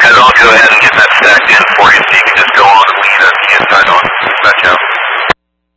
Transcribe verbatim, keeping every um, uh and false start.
guys, I'll go ahead and get that stacked in for you so you can just go on and lead us the inside on. Gotcha.